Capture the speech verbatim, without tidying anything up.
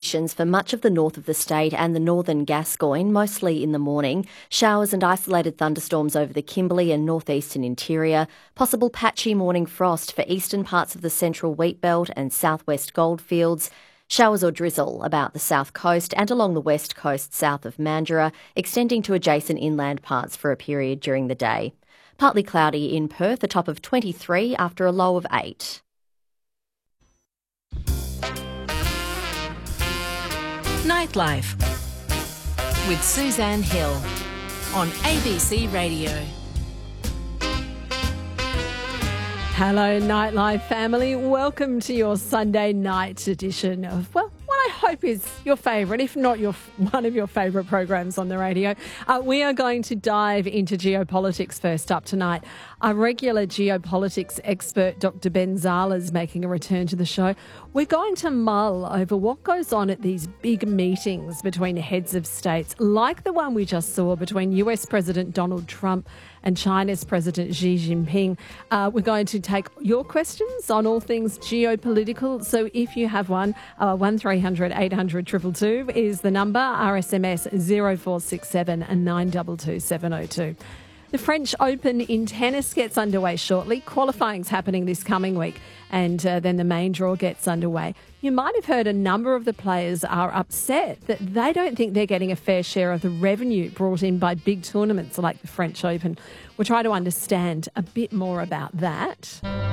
predictions for much of the north of the state and the northern Gascoyne, mostly in the morning. Showers and isolated thunderstorms over the Kimberley and northeastern interior. Possible patchy morning frost for eastern parts of the central wheat belt and southwest goldfields. Showers or drizzle about the south coast and along the west coast south of Mandurah, extending to adjacent inland parts for a period during the day. Partly cloudy in Perth, a top of twenty-three after a low of eight. Nightlife with Suzanne Hill on A B C Radio. Hello, Nightlife family. Welcome to your Sunday night edition of, well, what I hope is your favourite, if not your one of your favourite programs on the radio. Uh, we are going to dive into geopolitics first up tonight. Our regular geopolitics expert, Doctor Ben Zala, is making a return to the show. We're going to mull over what goes on at these big meetings between heads of states, like the one we just saw between U S President Donald Trump and China's President Xi Jinping. Uh, we're going to take your questions on all things geopolitical. So if you have one, uh, one three hundred eight hundred two two two is the number. R S M S zero four six seven and nine two two seven zero two. The French Open in tennis gets underway shortly. Qualifying's happening this coming week, and uh, then the main draw gets underway. You might have heard a number of the players are upset that they don't think they're getting a fair share of the revenue brought in by big tournaments like the French Open. We'll try to understand a bit more about that.